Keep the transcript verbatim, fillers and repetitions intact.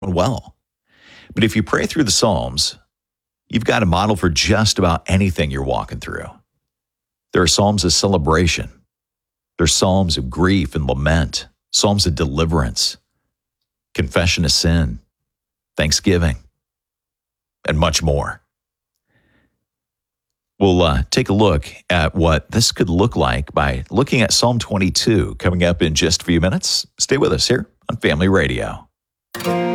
well. But if you pray through the Psalms, you've got a model for just about anything you're walking through. There are Psalms of celebration. There's Psalms of grief and lament, Psalms of deliverance, confession of sin, thanksgiving, and much more. We'll uh, take a look at what this could look like by looking at Psalm twenty-two coming up in just a few minutes. Stay with us here on Family Radio.